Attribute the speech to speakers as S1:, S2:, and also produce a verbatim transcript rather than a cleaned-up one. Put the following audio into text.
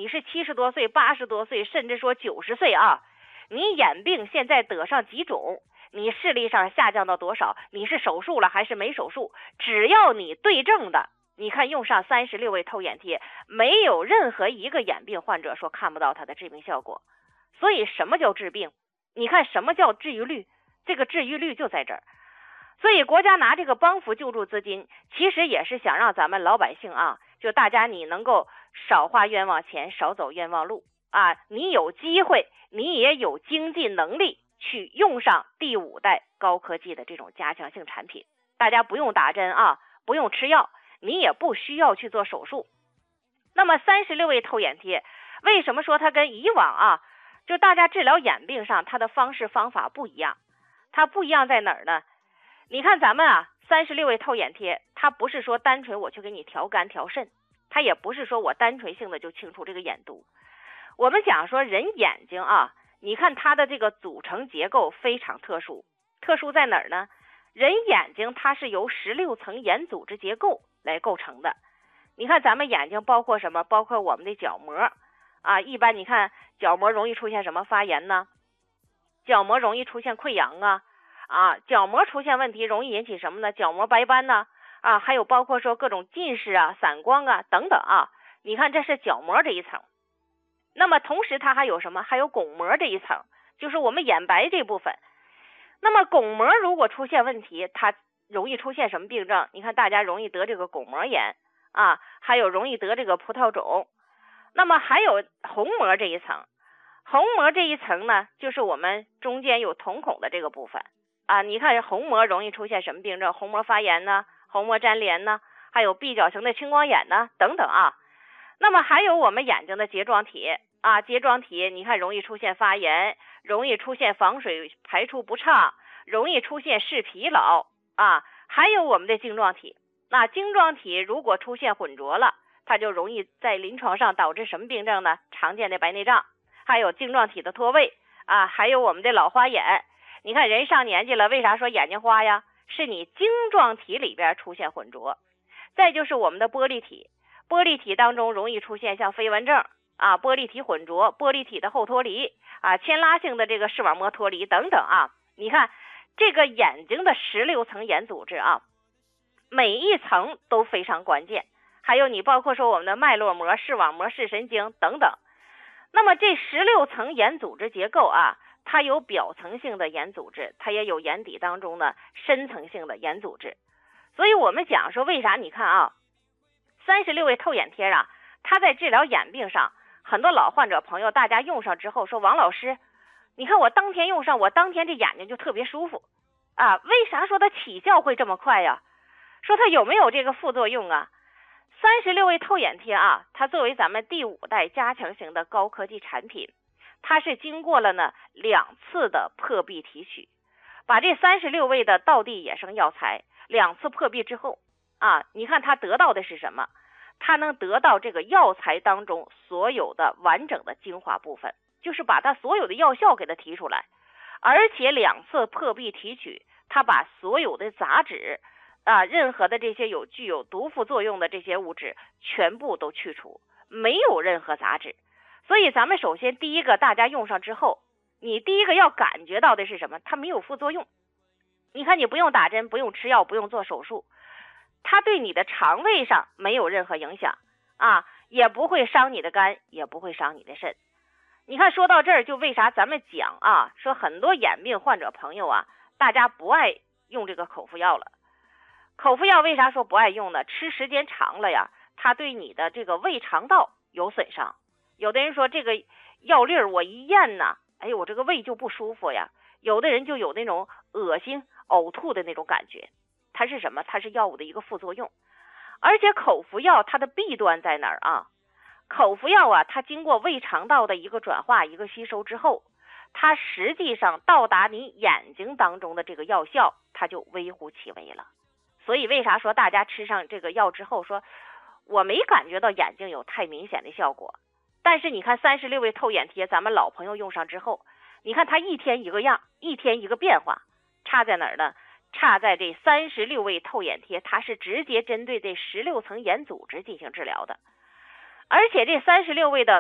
S1: 你是七十多岁、八十多岁，甚至说九十岁啊，你眼病现在得上几种，你视力上下降到多少，你是手术了还是没手术，只要你对症的，你看用上三十六味透眼贴，没有任何一个眼病患者说看不到它的治病效果。所以什么叫治病？你看什么叫治愈率？这个治愈率就在这儿。所以国家拿这个帮扶救助资金，其实也是想让咱们老百姓啊，就大家你能够少花冤枉钱，少走冤枉路啊，你有机会，你也有经济能力去用上第五代高科技的这种加强性产品，大家不用打针啊，不用吃药，你也不需要去做手术。那么三十六味透眼贴，为什么说它跟以往啊，就大家治疗眼病上它的方式方法不一样？它不一样在哪儿呢？你看咱们啊，三十六味透眼贴，它不是说单纯我去给你调肝调肾，它也不是说我单纯性的就清除这个眼毒。我们讲说人眼睛啊，你看它的这个组成结构非常特殊，特殊在哪儿呢？人眼睛它是由十六层眼组织结构来构成的。你看咱们眼睛包括什么？包括我们的角膜啊，一般你看角膜容易出现什么发炎呢？角膜容易出现溃疡啊。啊，角膜出现问题容易引起什么呢？角膜白斑呢？啊，还有包括说各种近视啊、散光啊等等啊。你看这是角膜这一层。那么同时它还有什么？还有巩膜这一层，就是我们眼白这部分。那么巩膜如果出现问题，它容易出现什么病症？你看大家容易得这个巩膜炎啊，还有容易得这个葡萄肿。那么还有虹膜这一层。虹膜这一层呢，就是我们中间有瞳孔的这个部分。啊，你看虹膜容易出现什么病症？虹膜发炎呢，虹膜粘连呢，还有闭角型的青光眼呢，等等啊。那么还有我们眼睛的睫状体啊，睫状体你看容易出现发炎，容易出现防水排出不畅，容易出现视疲劳啊。还有我们的晶状体，那晶状体如果出现混浊了，它就容易在临床上导致什么病症呢？常见的白内障，还有晶状体的脱位啊，还有我们的老花眼。你看人上年纪了，为啥说眼睛花呀？是你晶状体里边出现混浊。再就是我们的玻璃体，玻璃体当中容易出现像飞蚊症啊、玻璃体混浊、玻璃体的后脱离啊、牵拉性的这个视网膜脱离等等啊。你看这个眼睛的十六层眼组织啊，每一层都非常关键。还有你包括说我们的脉络膜、视网膜、视神经等等。那么这十六层眼组织结构啊，它有表层性的眼组织，它也有眼底当中的深层性的眼组织。所以我们讲说为啥你看啊，三十六味透眼贴啊，它在治疗眼病上，很多老患者朋友大家用上之后说，王老师，你看我当天用上，我当天这眼睛就特别舒服啊。为啥说它起效会这么快呀？说它有没有这个副作用啊？三十六味透眼贴啊，它作为咱们第五代加强型的高科技产品，它是经过了呢两次的破壁提取，把这三十六味的道地野生药材两次破壁之后啊，你看它得到的是什么？它能得到这个药材当中所有的完整的精华部分，就是把它所有的药效给它提出来，而且两次破壁提取，它把所有的杂质啊，任何的这些有具有毒副作用的这些物质全部都去除，没有任何杂质。所以咱们首先第一个，大家用上之后，你第一个要感觉到的是什么？它没有副作用。你看你不用打针，不用吃药，不用做手术，它对你的肠胃上没有任何影响啊，也不会伤你的肝，也不会伤你的肾。你看说到这儿，就为啥咱们讲啊，说很多眼病患者朋友啊，大家不爱用这个口服药了。口服药为啥说不爱用呢？吃时间长了呀，它对你的这个胃肠道有损伤。有的人说这个药粒儿我一咽呢，哎呦我这个胃就不舒服呀。有的人就有那种恶心呕吐的那种感觉，它是什么？它是药物的一个副作用。而且口服药它的弊端在哪儿啊？口服药啊，它经过胃肠道的一个转化、一个吸收之后，它实际上到达你眼睛当中的这个药效，它就微乎其微了。所以为啥说大家吃上这个药之后说，我没感觉到眼睛有太明显的效果？但是你看三十六味透眼贴，咱们老朋友用上之后，你看它一天一个样，一天一个变化，差在哪儿呢？差在这三十六味透眼贴，它是直接针对这十六层眼组织进行治疗的，而且这三十六味的